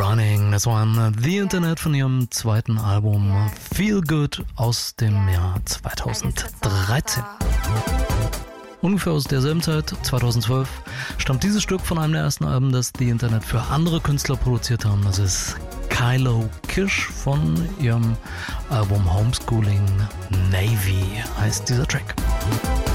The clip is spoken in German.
Morning, das war The Internet von ihrem zweiten Album Feel Good aus dem Jahr 2013. Ungefähr aus derselben Zeit, 2012, stammt dieses Stück von einem der ersten Alben, das The Internet für andere Künstler produziert haben. Das ist Kylo Kish von ihrem Album Homeschooling Navy, heißt dieser Track.